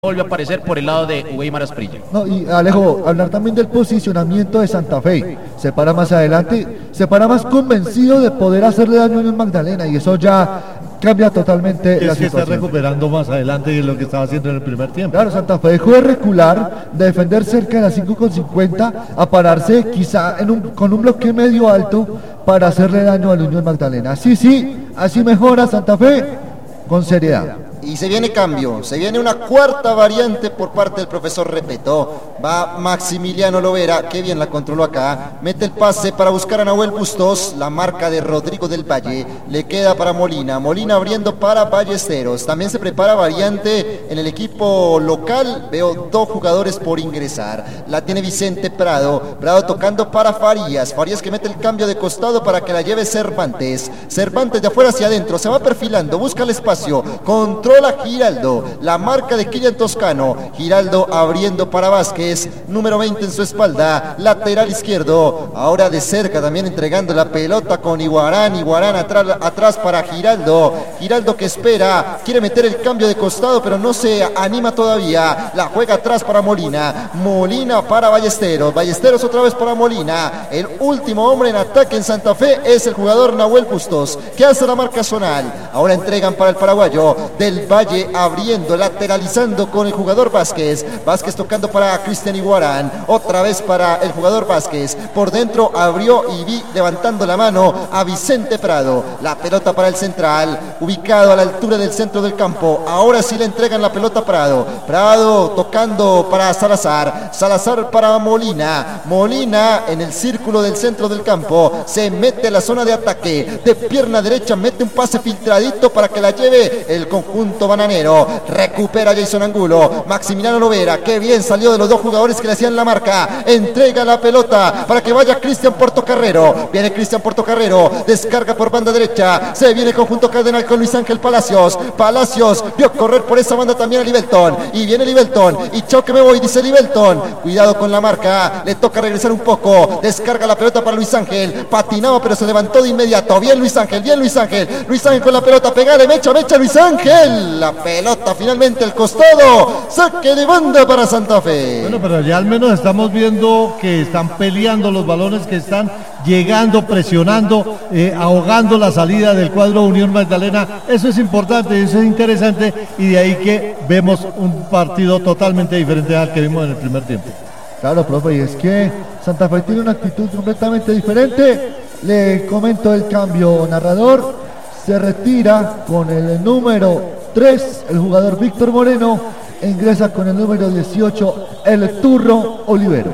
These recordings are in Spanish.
Volvió a aparecer por el lado de Weimar Asprilla. No, y Alejo, hablar también del posicionamiento de Santa Fe. Se para más adelante, se para más convencido de poder hacerle daño a Unión Magdalena y eso ya cambia totalmente la situación. Está recuperando más adelante de lo que estaba haciendo en el primer tiempo. Claro, Santa Fe dejó de recular, de defender cerca de las 5,50 a pararse quizá con un bloque medio alto para hacerle daño a la Unión Magdalena. Sí, así mejora Santa Fe con seriedad. Y se viene cambio, se viene una cuarta variante por parte del profesor Repetto. Va Maximiliano Lovera, que bien la controló acá. Mete el pase para buscar a Nahuel Bustos, la marca de Rodrigo del Valle. Le queda para Molina, Molina abriendo para Ballesteros. También se prepara variante en el equipo local. Veo 2 jugadores por ingresar. La tiene Vicente Prado, Prado tocando para Farías. Farías que mete el cambio de costado para que la lleve Cervantes. Cervantes de afuera hacia adentro, se va perfilando, busca el espacio, controla Giraldo, la marca de Kylian Toscano. Giraldo abriendo para Vázquez, número 20 en su espalda, lateral izquierdo, ahora de cerca también entregando la pelota con Iguarán atrás para Giraldo. Giraldo que espera, quiere meter el cambio de costado pero no se anima todavía, la juega atrás para Molina, Molina para Ballesteros, Ballesteros otra vez para Molina. El último hombre en ataque en Santa Fe es el jugador Nahuel Bustos, que hace la marca zonal. Ahora entregan para el paraguayo del Valle, abriendo, lateralizando con el jugador Vázquez. Vázquez tocando para Cristian Iguarán, otra vez para el jugador Vázquez. Por dentro abrió y vi levantando la mano a Vicente Prado. La pelota para el central, ubicado a la altura del centro del campo. Ahora sí le entregan la pelota a Prado. Prado tocando para Salazar. Salazar para Molina. Molina en el círculo del centro del campo. Se mete a la zona de ataque. De pierna derecha mete un pase filtradito para que la lleve el conjunto bananero. Recupera Jason Angulo, Maximiliano Lovera, que bien salió de los 2 jugadores que le hacían la marca. Entrega la pelota para que vaya Cristian Portocarrero. Viene Cristian Portocarrero, descarga por banda derecha. Se viene el conjunto cardenal con Luis Ángel Palacios. Palacios vio correr por esa banda también a Libelton. Y viene Libelton. Y chao que me voy, dice Libelton. Cuidado con la marca. Le toca regresar un poco. Descarga la pelota para Luis Ángel. Patinaba pero se levantó de inmediato. Bien Luis Ángel, bien Luis Ángel. Luis Ángel con la pelota. Pegale, mecha Luis Ángel. La pelota finalmente al costado, saque de banda para Santa Fe. Bueno, pero ya al menos estamos viendo que están peleando los balones, que están llegando, presionando, ahogando la salida del cuadro Unión Magdalena. Eso es importante, eso es interesante, y de ahí que vemos un partido totalmente diferente al que vimos en el primer tiempo. Claro, profe, y es que Santa Fe tiene una actitud completamente diferente. Le comento el cambio, narrador. Se retira con el número 3, el jugador Víctor Moreno, e ingresa con el número 18, el Turro Olivera.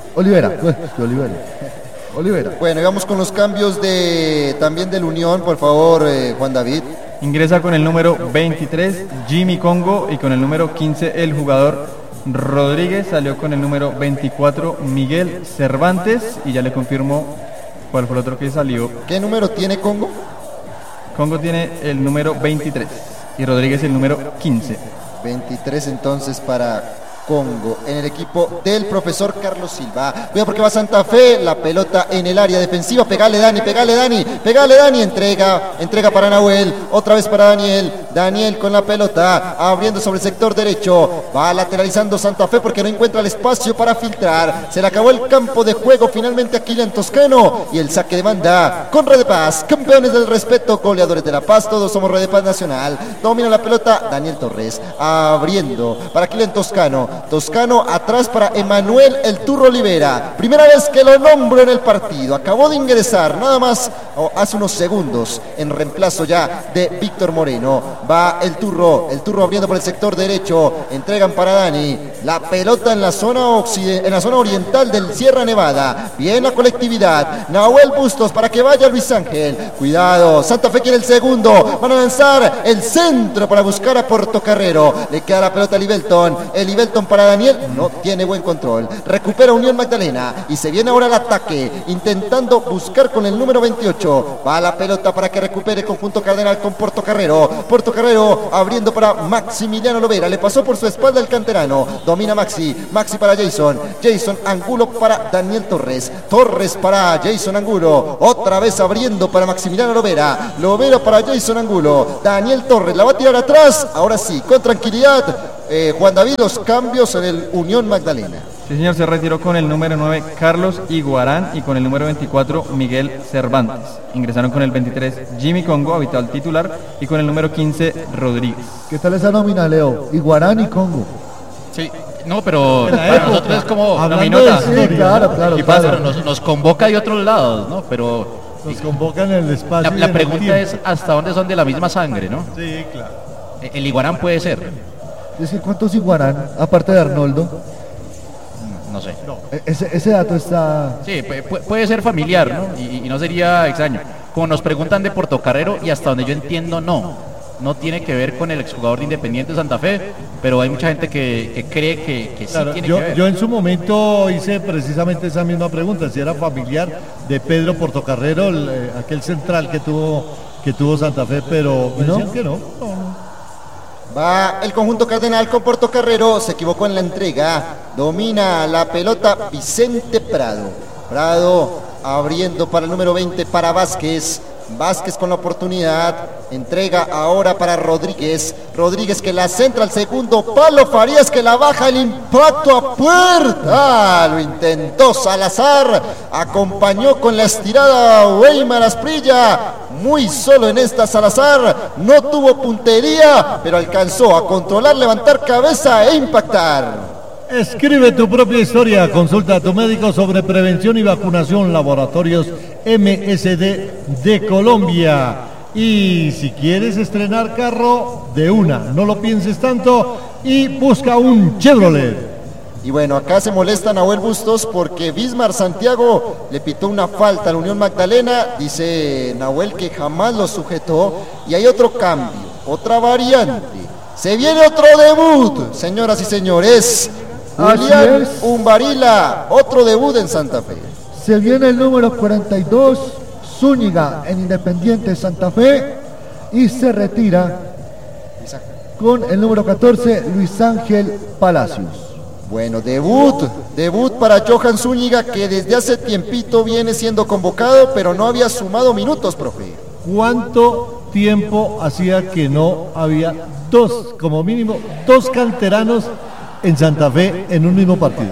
Bueno, y vamos con los cambios también del Unión, por favor, Juan David. Ingresa con el número 23, Jimmy Congo, y con el número 15, el jugador Rodríguez. Salió con el número 24, Miguel Cervantes, y ya le confirmo cuál fue el otro que salió. ¿Qué número tiene Congo? Congo tiene el número 23 y Rodríguez el número 15. 23 entonces para Congo en el equipo del profesor Carlos Silva. Cuidado porque va Santa Fe, la pelota en el área defensiva. Pegale Dani, entrega para Nahuel, otra vez para Daniel con la pelota, abriendo sobre el sector derecho. Va lateralizando Santa Fe porque no encuentra el espacio para filtrar. Se le acabó el campo de juego finalmente a Kylian Toscano, y el saque de banda con Red de Paz, campeones del respeto, goleadores de La Paz, todos somos Red de Paz Nacional. Domina la pelota Daniel Torres, abriendo para Kylian Toscano atrás para Emanuel el Turro Olivera. Primera vez que lo nombro en el partido. Acabó de ingresar nada más hace unos segundos en reemplazo ya de Víctor Moreno. Va el Turro abriendo por el sector derecho. Entregan para Dani. La pelota en la zona oriental del Sierra Nevada. Bien la colectividad. Nahuel Bustos para que vaya Luis Ángel. Cuidado. Santa Fe quiere el segundo. Van a lanzar el centro para buscar a Portocarrero. Le queda la pelota a Libelton. El Libelton para Daniel, no tiene buen control. Recupera Unión Magdalena y se viene ahora el ataque, intentando buscar con el número 28. Va la pelota para que recupere el conjunto cardenal con Portocarrero. Portocarrero abriendo para Maximiliano Lovera. Le pasó por su espalda el canterano. Domina Maxi para Jason Angulo para Daniel Torres para Jason Angulo. Otra vez abriendo para Maximiliano Lovera para Jason Angulo. Daniel Torres la va a tirar atrás. Ahora sí, con tranquilidad. Juan David, los cambios en el Unión Magdalena. Sí, señor, se retiró con el número 9 Carlos Iguarán y con el número 24 Miguel Cervantes. Ingresaron con el 23 Jimmy Congo, habitual titular, y con el número 15 Rodríguez. ¿Qué tal esa nómina, Leo? Iguarán y Congo. Sí, no, pero En la para época, nosotros es como la hablando minota. de Sí, claro. Y pasa, pero nos convoca de otros lados, ¿no? Pero Nos convocan en el espacio. la pregunta es hasta dónde son de la misma sangre, ¿no? Sí, claro. El Iguarán puede ser, Es que ¿cuántos Iguarán, aparte de Arnoldo? no sé. Ese dato está... Sí, puede ser familiar, ¿no? Y no sería extraño. Como nos preguntan de Portocarrero, y hasta donde yo entiendo, no tiene que ver con el exjugador de Independiente Santa Fe, pero hay mucha gente que cree que sí Claro, tiene que ver. yo en su momento hice precisamente esa misma pregunta, si era familiar de Pedro Portocarrero, aquel central que tuvo Santa Fe, pero me ¿No? decían que no. Va el conjunto cardenal con Portocarrero, se equivocó en la entrega, domina la pelota Vicente Prado. Prado abriendo para el número 20 para Vázquez. Vázquez con la oportunidad, entrega ahora para Rodríguez. Rodríguez que la centra al segundo palo, Farías que la baja, el impacto a puerta. Lo intentó Salazar, acompañó con la estirada Weimar Asprilla. Muy solo en esta Salazar, no tuvo puntería, pero alcanzó a controlar, levantar cabeza e impactar. Escribe tu propia historia, consulta a tu médico sobre prevención y vacunación, Laboratorios MSD de Colombia. Y si quieres estrenar carro, de una, no lo pienses tanto y busca un Chevrolet. Y bueno, acá se molesta Nahuel Bustos porque Bismar Santiago le pitó una falta a la Unión Magdalena. Dice Nahuel que jamás lo sujetó. Y hay otro cambio, otra variante. Se viene otro debut, señoras y señores. Julián es. Umbarila, otro debut en Santa Fe. Se viene el número 42, Zúñiga, en Independiente Santa Fe. Y se retira con el número 14, Luis Ángel Palacios. Bueno, debut para Johan Zúñiga, que desde hace tiempito viene siendo convocado, pero no había sumado minutos, profe. ¿Cuánto tiempo hacía que no había como mínimo dos canteranos en Santa Fe en un mismo partido?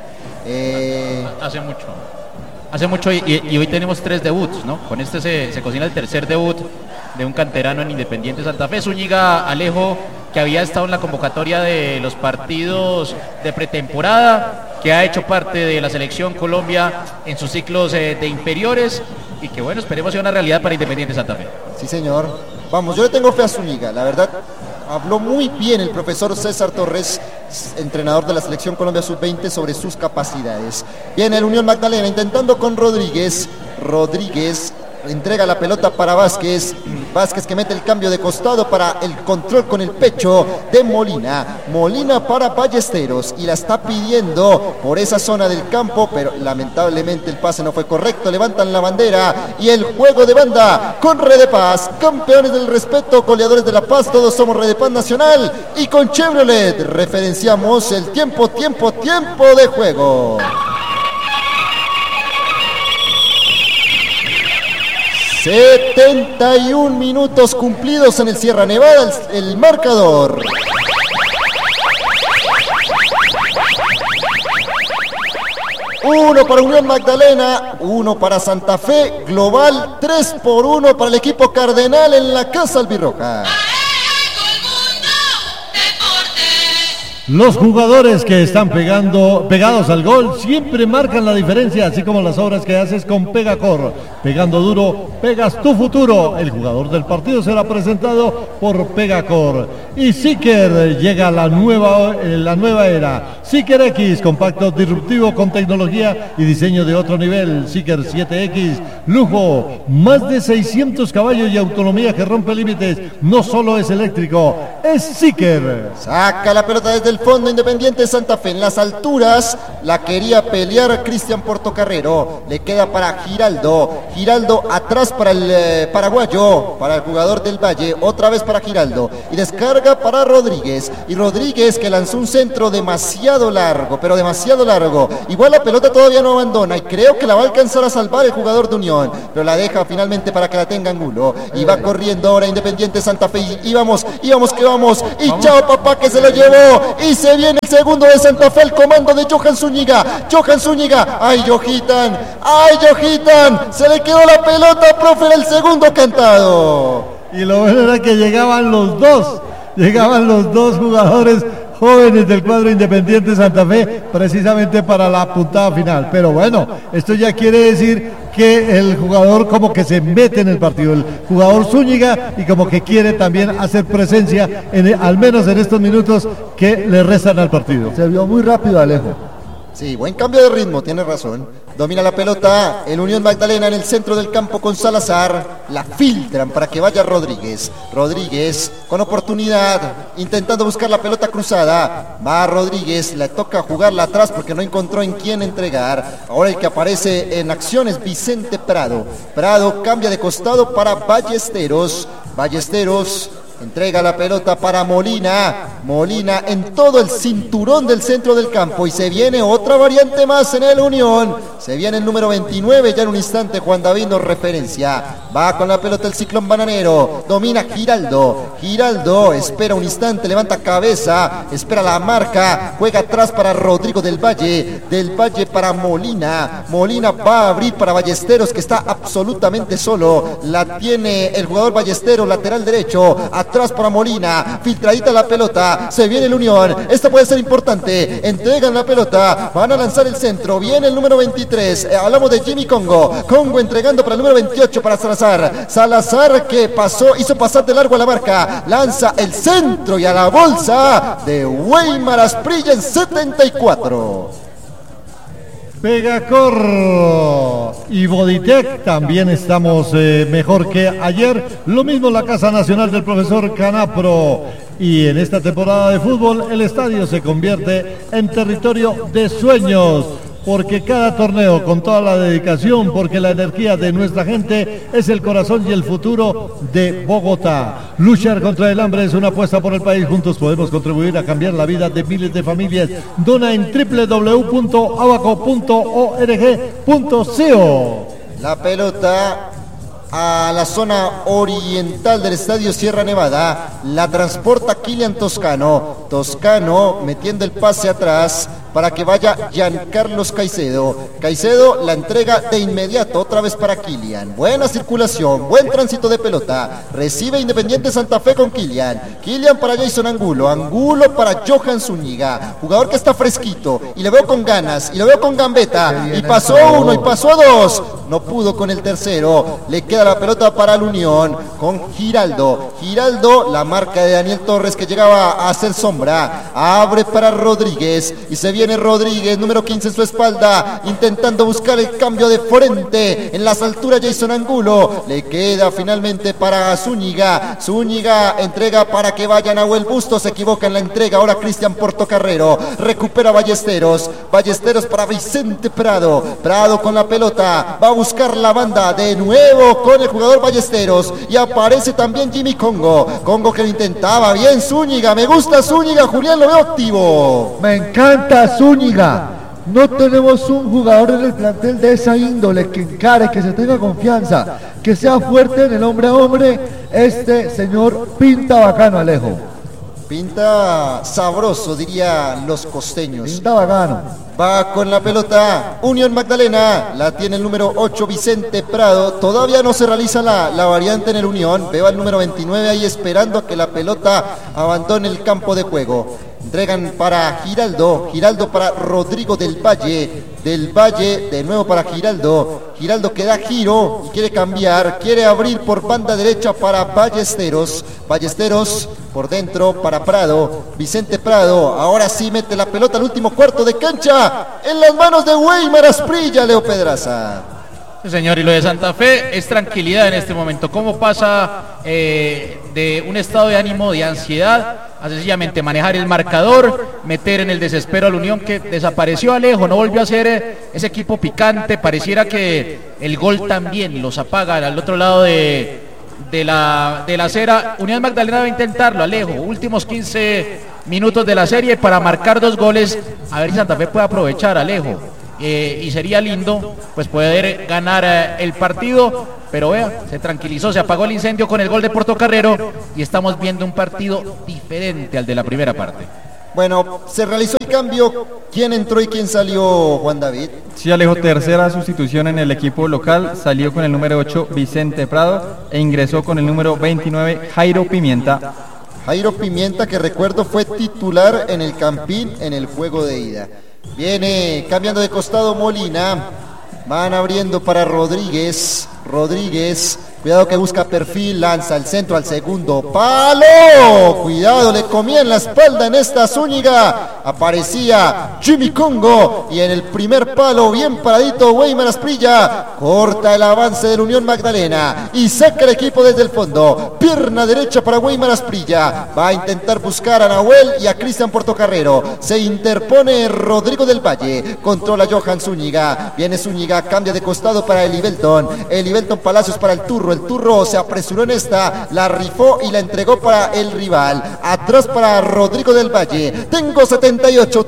Hace mucho y hoy tenemos 3 debuts, ¿no? Con este se cocina el tercer debut de un canterano en Independiente Santa Fe. Zúñiga Alejo, que había estado en la convocatoria de los partidos de pretemporada, que ha hecho parte de la selección Colombia en sus ciclos de inferiores, y que bueno, esperemos sea una realidad para Independiente Santa Fe. Sí, señor. Vamos, yo le tengo fe a Zúñiga, la verdad. Habló muy bien el profesor César Torres, entrenador de la selección Colombia Sub-20, sobre sus capacidades. Viene el Unión Magdalena intentando con Rodríguez. Rodríguez entrega la pelota para Vázquez. Vázquez que mete el cambio de costado para el control con el pecho de Molina. Molina para Ballesteros y la está pidiendo por esa zona del campo, pero lamentablemente el pase no fue correcto. Levantan la bandera y el juego de banda con Red de Paz, campeones del respeto, goleadores de la paz, todos somos Red de Paz Nacional, y con Chevrolet referenciamos el tiempo de juego. 71 minutos cumplidos en el Sierra Nevada, el marcador. Uno para Unión Magdalena, 1 para Santa Fe, global 3-1 para el equipo cardenal en la Casa Albirroja. Los jugadores que están pegados al gol siempre marcan la diferencia, así como las obras que haces con Pegacor. Pegando duro, pegas tu futuro. El jugador del partido será presentado por Pegacor. Y Seeker llega a la nueva era. Seeker X, compacto disruptivo con tecnología y diseño de otro nivel. Seeker 7X, lujo, más de 600 caballos y autonomía que rompe límites. No solo es eléctrico, es Seeker. Saca la pelota desde el fondo Independiente Santa Fe. En las alturas la quería pelear Cristian Portocarrero. Le queda para Giraldo. Giraldo atrás para el paraguayo, para el jugador del Valle. Otra vez para Giraldo. Y descarga para Rodríguez. Y Rodríguez que lanzó un centro demasiado largo, pero demasiado largo. Igual la pelota todavía no abandona. Y creo que la va a alcanzar a salvar el jugador de Unión. Pero la deja finalmente para que la tenga Angulo. Y va corriendo ahora Independiente Santa Fe. Y vamos. Y chao papá que se lo llevó. Y se viene el segundo de Santa Fe. El comando de Johan Zúñiga. Ay, Johitan. Se le quedó la pelota, profe, en el segundo cantado. Y lo bueno era que llegaban los dos jugadores jóvenes del cuadro Independiente Santa Fe precisamente para la puntada final. Pero bueno, esto ya quiere decir que el jugador como que se mete en el partido, el jugador Zúñiga, y como que quiere también hacer presencia al menos en estos minutos que le restan al partido. Se vio muy rápido Alejo. Sí, buen cambio de ritmo, tiene razón. Domina la pelota el Unión Magdalena en el centro del campo con Salazar. La filtran para que vaya Rodríguez. Rodríguez con oportunidad, intentando buscar la pelota cruzada. Va Rodríguez, le toca jugarla atrás porque no encontró en quién entregar. Ahora el que aparece en acción es Vicente Prado. Prado cambia de costado para Ballesteros. Ballesteros entrega la pelota para Molina. Molina en todo el cinturón del centro del campo. Y se viene otra variante más en el Unión. Se viene el número 29. Ya en un instante Juan David nos referencia. Va con la pelota el Ciclón Bananero. Domina Giraldo. Giraldo espera un instante. Levanta cabeza. Espera la marca. Juega atrás para Rodrigo del Valle. Del Valle para Molina. Molina va a abrir para Ballesteros, que está absolutamente solo. La tiene el jugador Ballesteros, lateral derecho. Atrás para Molina, filtradita la pelota, se viene el Unión, esta puede ser importante, entregan la pelota, van a lanzar el centro, viene el número 23, hablamos de Jimmy Congo entregando para el número 28 para Salazar que hizo pasar de largo a la marca, lanza el centro y a la bolsa de Weimar Asprilla en 74. Pegacor y Boditec también estamos mejor que ayer. Lo mismo la Casa Nacional del Profesor Canapro. Y en esta temporada de fútbol el estadio se convierte en territorio de sueños. Porque cada torneo con toda la dedicación, porque la energía de nuestra gente es el corazón y el futuro de Bogotá. Luchar contra el hambre es una apuesta por el país. Juntos podemos contribuir a cambiar la vida de miles de familias. Dona en www.abaco.org.co. La pelota a la zona oriental del estadio Sierra Nevada, la transporta Kylian Toscano. Toscano metiendo el pase atrás para que vaya Giancarlos Caicedo. Caicedo la entrega de inmediato otra vez para Kylian. Buena circulación, buen tránsito de pelota. Recibe Independiente Santa Fe con Kylian. Kylian para Jason Angulo. Angulo para Johan Zúñiga. Jugador que está fresquito y le veo con ganas y le veo con gambeta. Y pasó uno y pasó dos. No pudo con el tercero. Le queda la pelota para la Unión con Giraldo. Giraldo, la marca de Daniel Torres que llegaba a hacer sombra. Abre para Rodríguez y se viene Rodríguez, número 15 en su espalda, intentando buscar el cambio de frente. En las alturas Jason Angulo. Le queda finalmente para Zúñiga. Zúñiga entrega para que vaya Nahuel Bustos. Se equivoca en la entrega. Ahora Cristian Portocarrero. Recupera Ballesteros. Ballesteros para Vicente Prado. Prado con la pelota. Va a buscar la banda de nuevo con el jugador Ballesteros. Y aparece también Jimmy Congo. Congo que lo intentaba. Bien Zúñiga. Me gusta Zúñiga. Julián, lo veo activo. Me encanta Zúñiga. No tenemos un jugador en el plantel de esa índole, que encare, que se tenga confianza, que sea fuerte en el hombre a hombre. Este señor pinta bacano, Alejo. Pinta sabroso, diría los costeños. Pinta bacano. Va con la pelota Unión Magdalena, la tiene el número 8 Vicente Prado. Todavía no se realiza la variante en el Unión. Veo al número 29 ahí esperando a que la pelota abandone el campo de juego. Entregan para Giraldo. Giraldo para Rodrigo del Valle. Del Valle de nuevo para Giraldo. Giraldo que da giro y quiere cambiar. Quiere abrir por banda derecha para Ballesteros. Ballesteros por dentro para Prado. Vicente Prado. Ahora sí mete la pelota al último cuarto de cancha. En las manos de Weimar Asprilla, Leo Pedraza. Sí, señor, y lo de Santa Fe es tranquilidad en este momento. ¿Cómo pasa de un estado de ánimo de ansiedad a sencillamente manejar el marcador, meter en el desespero a la Unión, que desapareció Alejo, no volvió a ser ese equipo picante. Pareciera que el gol también los apaga al otro lado de la acera. Unión Magdalena va a intentarlo, Alejo, últimos 15 minutos de la serie para marcar 2 goles, a ver si Santa Fe puede aprovechar, Alejo. Y sería lindo pues poder ganar el partido, pero vea, se tranquilizó, se apagó el incendio con el gol de Portocarrero y estamos viendo un partido diferente al de la primera parte. Bueno, se realizó el cambio. ¿Quién entró y quién salió, Juan David? Sí, Alejo, tercera sustitución en el equipo local. Salió con el número 8 Vicente Prado e ingresó con el número 29 Jairo Pimienta. Jairo Pimienta, que recuerdo fue titular en el Campín en el juego de ida. Viene cambiando de costado Molina. Van abriendo para Rodríguez. Cuidado que busca perfil, lanza el centro al segundo palo. Cuidado, le comía en la espalda en esta Zúñiga. Aparecía Jimmy Congo y en el primer palo, bien paradito, Weimar Asprilla. Corta el avance de la Unión Magdalena y saca el equipo desde el fondo. Pierna derecha para Weimar Asprilla. Va a intentar buscar a Nahuel y a Cristian Portocarrero. Se interpone Rodrigo del Valle. Controla Johan Zúñiga. Viene Zúñiga, cambia de costado para Elivelton. Elivelton Palacios para el Turro. El Turro se apresuró en esta, la rifó y la entregó para el rival. Atrás para Rodrigo del Valle. Tengo 78.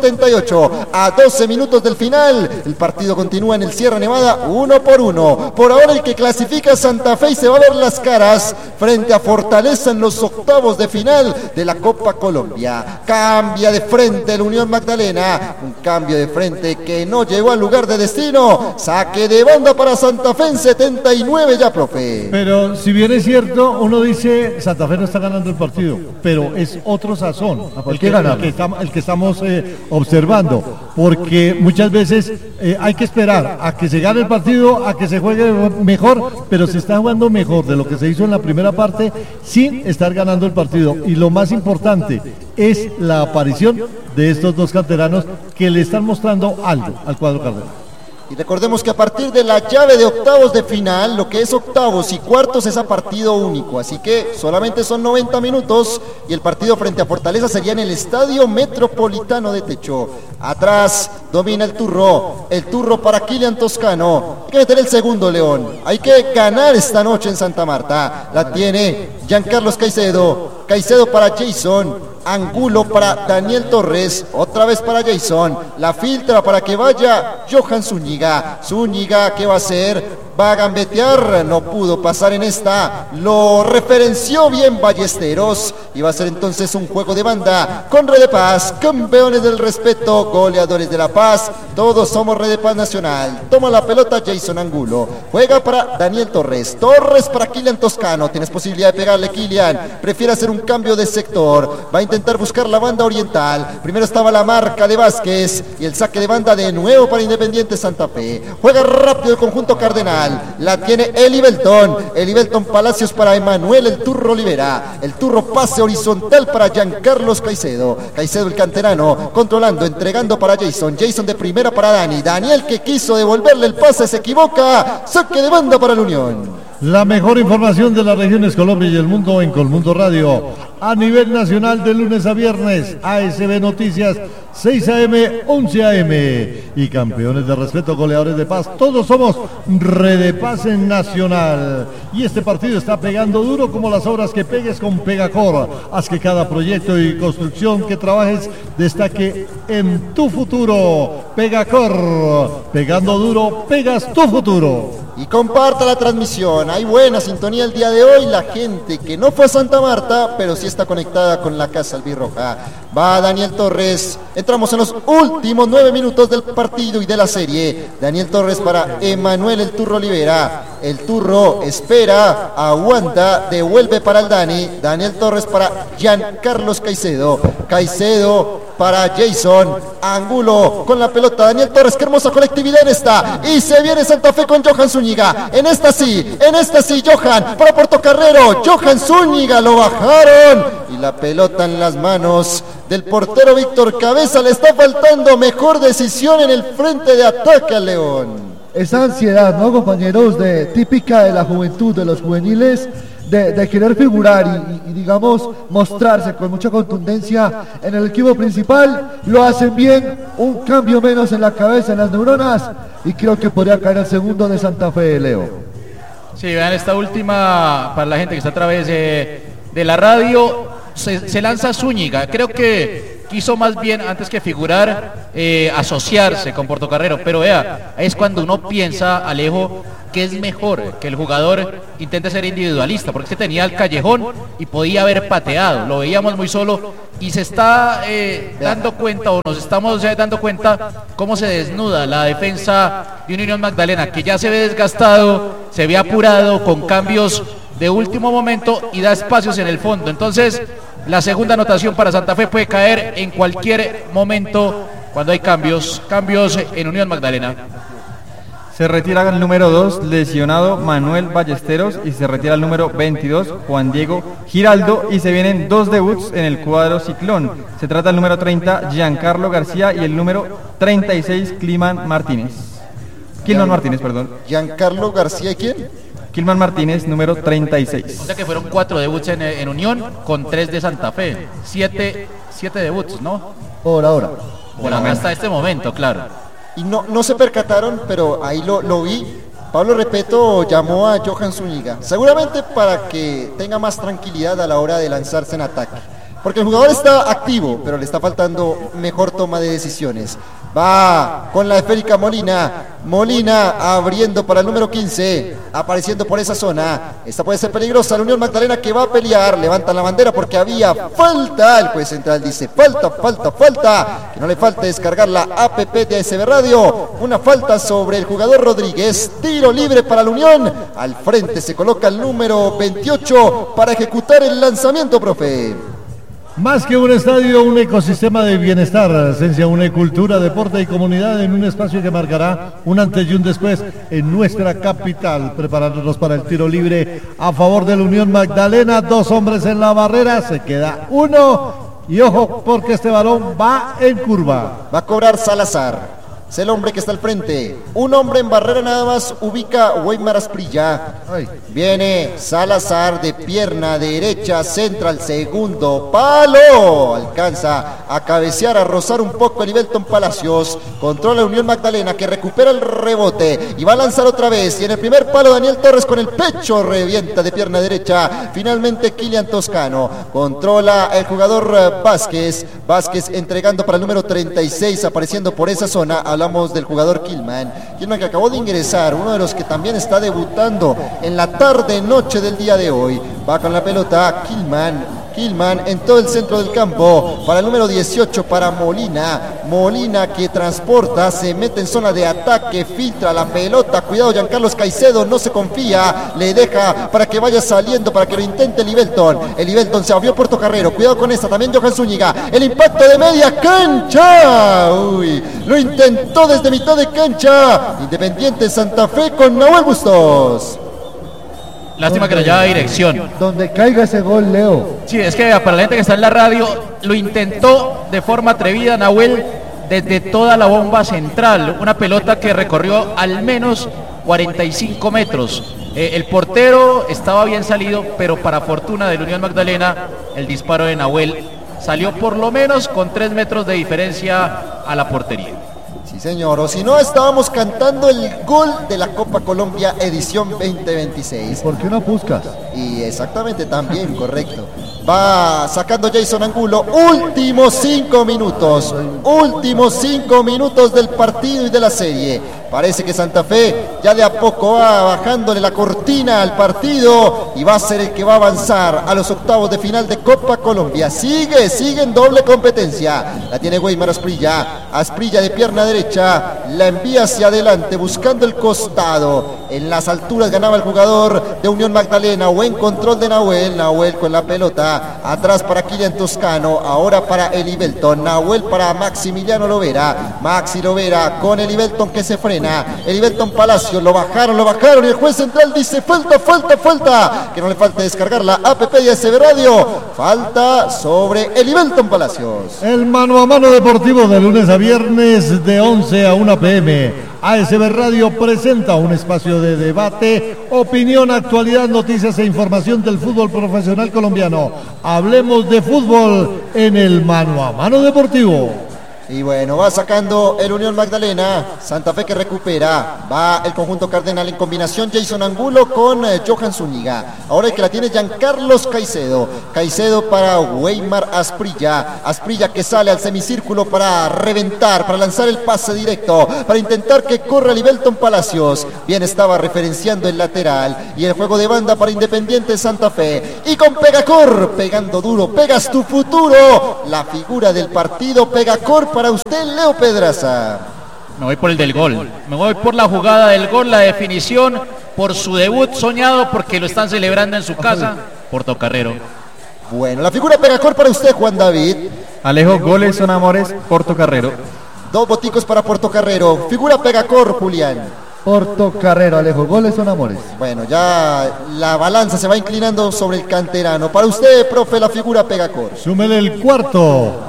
A 12 minutos del final. El partido continúa en el Sierra Nevada 1-1. Por ahora el que clasifica Santa Fe y se va a ver las caras frente a Fortaleza en los octavos de final de la Copa Colombia. Cambia de frente la Unión Magdalena. Un cambio de frente que no llegó al lugar de destino. Saque de banda para Santa Fe en 79 ya, profe. Pero si bien es cierto, uno dice Santa Fe no está ganando el partido, pero es otro sazón el que estamos observando, porque muchas veces hay que esperar a que se gane el partido, a que se juegue mejor, pero se está jugando mejor de lo que se hizo en la primera parte sin estar ganando el partido. Y lo más importante es la aparición de estos dos canteranos que le están mostrando algo al cuadro cardenal. Y recordemos que a partir de la llave de octavos de final, lo que es octavos y cuartos es a partido único, así que solamente son 90 minutos y el partido frente a Fortaleza sería en el Estadio Metropolitano de Techo. Atrás domina el Turro para Kilian Toscano. Hay que meter el segundo, León. Hay que ganar esta noche en Santa Marta. La tiene Giancarlos Caicedo para Jason. Angulo para Daniel Torres, otra vez para Jason, la filtra para que vaya Johan Zúñiga. ¿Qué va a hacer? Va a gambetear, no pudo pasar en esta, lo referenció bien Ballesteros y va a ser entonces un juego de banda con Red de Paz, campeones del respeto, goleadores de la paz, todos somos Red de Paz Nacional. Toma la pelota Jason Angulo, juega para Daniel Torres para Kilian Toscano. Tienes posibilidad de pegarle, Kilian, prefiere hacer un cambio de sector, va a intentar buscar la banda oriental. Primero estaba la marca de Vázquez y el saque de banda de nuevo para Independiente Santa Fe. Juega rápido el conjunto cardenal. La tiene Elivelton Palacios para Emanuel el Turro Olivera. El Turro pase horizontal para Giancarlos Caicedo el canterano, controlando, entregando para Jason de primera para Daniel que quiso devolverle el pase, se equivoca. Saque de banda para la Unión. La mejor información de las regiones Colombia y el mundo en Colmundo Radio. A nivel nacional de lunes a viernes, ASB Noticias, 6 AM, 11 AM. Y campeones de respeto, goleadores de paz, todos somos Red de Paz en Nacional. Y este partido está pegando duro como las obras que pegues con Pegacor. Haz que cada proyecto y construcción que trabajes destaque en tu futuro. Pegacor, pegando duro, pegas tu futuro. Y comparta la transmisión, hay buena sintonía el día de hoy, la gente que no fue a Santa Marta, pero sí está conectada con la Casa Albirroja. Va Daniel Torres, entramos en los últimos 9 minutos del partido y de la serie. Daniel Torres para Emanuel el Turro Olivera. El Turro espera, aguanta, devuelve para el Daniel Torres para Giancarlos Caicedo para Jason Angulo con la pelota. Daniel Torres, qué hermosa colectividad en esta. Y se viene Santa Fe con Johan Zúñiga. En esta sí, Johan para Portocarrero. Johan Zúñiga, lo bajaron. Y la pelota en las manos del portero Víctor Cabeza. Le está faltando mejor decisión en el frente de ataque al León. esa ansiedad, ¿no, compañeros? Típica de la juventud, de los juveniles, de querer figurar y digamos, mostrarse con mucha contundencia en el equipo principal. Lo hacen bien, un cambio menos en la cabeza, en las neuronas, y creo que podría caer el segundo de Santa Fe, Leo. Sí, vean esta última, para la gente que está a través de la radio, se lanza Zúñiga. Creo que quiso más bien, antes que figurar, asociarse con Portocarrero, pero vea, es cuando uno piensa, Alejo, que es mejor que el jugador intente ser individualista, porque se tenía el callejón y podía haber pateado, lo veíamos muy solo, y se está dando cuenta, o nos estamos dando cuenta, cómo se desnuda la defensa de Unión Magdalena, que ya se ve desgastado, se ve apurado, con cambios de último momento y da espacios en el fondo. Entonces, la segunda anotación para Santa Fe puede caer en cualquier momento cuando hay cambios en Unión Magdalena. Se retira el número 2, lesionado Manuel Ballesteros, y se retira el número 22, Juan Diego Giraldo, y se vienen 2 debuts en el cuadro Ciclón. Se trata del número 30, Giancarlo García, y el número 36, Kilman Martínez. Giancarlo García, ¿y quién? Kilman Martínez, número 36. O sea que fueron 4 debuts en Unión, con 3 de Santa Fe. 7 debuts, ¿no? Por ahora. Hasta este momento, claro. Y no se percataron, pero ahí lo vi. Pablo Repeto llamó a Johan Zúñiga, seguramente para que tenga más tranquilidad a la hora de lanzarse en ataque, porque el jugador está activo, pero le está faltando mejor toma de decisiones. Va con la esférica Molina abriendo para el número 15, apareciendo por esa zona. Esta puede ser peligrosa, la Unión Magdalena que va a pelear, levantan la bandera porque había falta. El juez central dice falta, que no le falte descargar la APP de ASB Radio. Una falta sobre el jugador Rodríguez, tiro libre para la Unión. Al frente se coloca el número 28 para ejecutar el lanzamiento, profe. Más que un estadio, un ecosistema de bienestar, esencia, una cultura, deporte y comunidad en un espacio que marcará un antes y un después en nuestra capital. Preparándonos para el tiro libre a favor de la Unión Magdalena. 2 hombres en la barrera, se queda 1. Y ojo, porque este balón va en curva. Va a cobrar Salazar. Es el hombre que está al frente. Un hombre en barrera nada más ubica Weimar Asprilla. Viene Salazar de pierna derecha, centra al segundo palo. Alcanza a cabecear, a rozar un poco el Ibelton Palacios. Controla Unión Magdalena que recupera el rebote y va a lanzar otra vez. Y en el primer palo Daniel Torres con el pecho revienta de pierna derecha. Finalmente Kilian Toscano. Controla el jugador Vázquez entregando para el número 36, apareciendo por esa zona. Hablamos del jugador Kilman que acabó de ingresar, uno de los que también está debutando en la tarde-noche del día de hoy. Va con la pelota Kilman en todo el centro del campo para el número 18, para Molina que transporta, se mete en zona de ataque, filtra la pelota, cuidado Giancarlos Caicedo, no se confía, le deja para que vaya saliendo, para que lo intente el Ibelton se abrió Portocarrero, cuidado con esta, también Johan Zúñiga, el impacto de media cancha, lo intentó desde mitad de cancha, Independiente Santa Fe con Nahuel Bustos. Lástima que no lleva dirección. Donde caiga ese gol, Leo. Sí, es que para la gente que está en la radio, lo intentó de forma atrevida Nahuel desde toda la bomba central. Una pelota que recorrió al menos 45 metros. El portero estaba bien salido, pero para fortuna de la Unión Magdalena, el disparo de Nahuel salió por lo menos con 3 metros de diferencia a la portería. Sí, señor, o si no, estábamos cantando el gol de la Copa Colombia edición 2026. ¿Por qué no Puskas? Y exactamente, también, correcto. Va sacando Jason Angulo, últimos 5 minutos del partido y de la serie. Parece que Santa Fe ya de a poco va bajándole la cortina al partido y va a ser el que va a avanzar a los octavos de final de Copa Colombia. Sigue en doble competencia. La tiene Weimar Asprilla de pierna derecha, la envía hacia adelante buscando el costado. En las alturas ganaba el jugador de Unión Magdalena, buen control de Nahuel con la pelota, atrás para Kilian Toscano, ahora para el Ibelton, Nahuel para Maximiliano Lovera, Maxi Lovera con el Ibelton que se frena, el Ibelton Palacio, lo bajaron y el juez central dice falta, que no le falte descargar la APP de ASB Radio, falta sobre el Ibelton Palacios. El mano a mano deportivo de lunes a viernes de 11 a 1 p.m. ASB Radio presenta un espacio de debate, opinión, actualidad, noticias e información del fútbol profesional colombiano. Hablemos de fútbol en el Mano a Mano Deportivo. Y bueno, va sacando el Unión Magdalena, Santa Fe que recupera, va el conjunto cardenal en combinación, Jason Angulo con Johan Zúñiga, ahora el que la tiene Giancarlos Caicedo para Weimar Asprilla que sale al semicírculo para reventar, para lanzar el pase directo, para intentar que corra Libelton Palacios, bien estaba referenciando el lateral, y el juego de banda para Independiente Santa Fe, y con Pegacor, pegando duro, pegas tu futuro, la figura del partido, Pegacor para usted, Leo Pedraza. Me voy por el del gol, me voy por la jugada del gol, la definición, por su debut soñado, porque lo están celebrando en su casa, Portocarrero. Bueno, la figura Pegacor para usted, Juan David. Alejo, goles son amores, Portocarrero. 2 boticos para Portocarrero. Figura Pegacor, Julián. Portocarrero, Alejo, goles son amores. Bueno, ya la balanza se va inclinando sobre el canterano. Para usted, profe, la figura Pegacor. Súmele el cuarto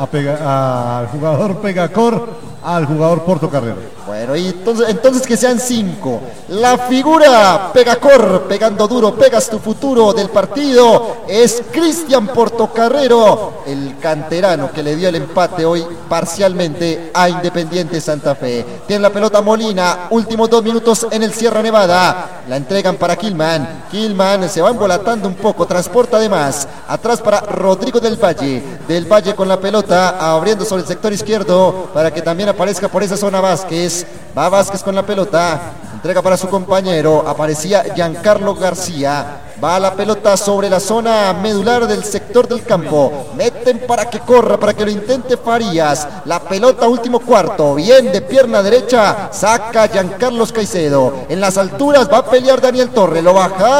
al jugador Pegacor, al jugador Portocarrero. Bueno, y entonces que sean 5. La figura Pegacor, pegando duro, pegas tu futuro del partido, es Cristian Portocarrero, el canterano que le dio el empate hoy parcialmente a Independiente Santa Fe. Tiene la pelota Molina, últimos 2 minutos en el Sierra Nevada. La entregan para Kilman. Kilman se va embolatando un poco, transporta además. Atrás para Rodrigo del Valle. Del Valle con la pelota, abriendo sobre el sector izquierdo para que también aparezca por esa zona Vázquez. Va Vázquez con la pelota, entrega para su compañero, aparecía Giancarlo García, va la pelota sobre la zona medular del sector del campo, meten para que corra, para que lo intente Farías, la pelota último cuarto, bien de pierna derecha, saca Giancarlos Caicedo, en las alturas va a pelear Daniel Torre, lo baja